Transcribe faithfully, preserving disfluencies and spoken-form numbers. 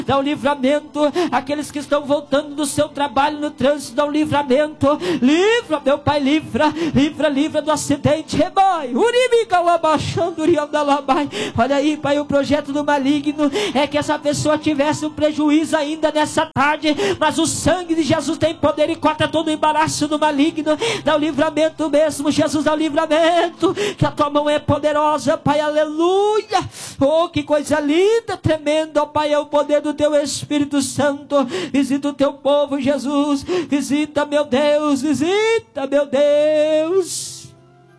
dá um livramento. Aqueles que estão voltando do seu trabalho no trânsito, dá um livramento. Livra, meu Pai, livra, livra, livra do acidente. Rebai, olha aí, Pai, o projeto do maligno é que essa pessoa tivesse um prejuízo ainda nessa tarde, mas o sangue de Jesus tem poder e corta todo o embaraço do maligno. Dá o livramento mesmo, Jesus, dá o livramento, que a tua mão é poderosa, Pai, aleluia. Oh, que coisa linda, tremenda, oh, Pai, é o poder do teu Espírito Santo. Visita o teu povo, Jesus, visita, meu Deus, visita, meu Deus.